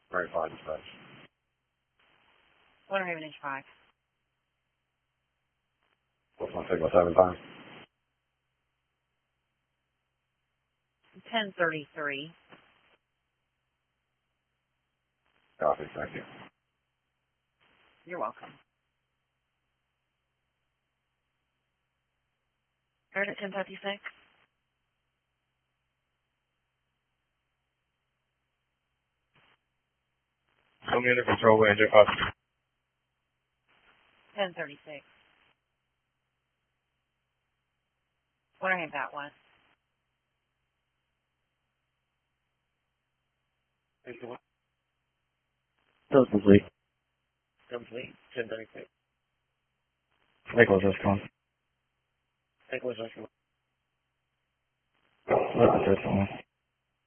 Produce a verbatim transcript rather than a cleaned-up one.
Very fine dispatch. Winter Haven H five. What's my signal seven times? ten thirty-three. Copy, thank you. You're welcome. Heard at ten fifty-six. Come in to control range up. ten thirty-six. Winter Haven that one. That was complete. Complete. ten thirty-six. Likewise, that's gone. Take was this one. That's the first one.